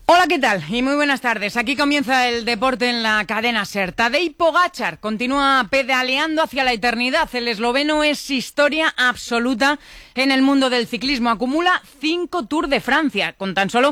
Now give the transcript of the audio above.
Hola, ¿qué tal? Y muy buenas tardes. Aquí comienza el deporte en la cadena SER. Tadej Pogačar continúa pedaleando hacia la eternidad. El esloveno es historia absoluta en el mundo del ciclismo. Acumula 5 Tours de Francia, con tan solo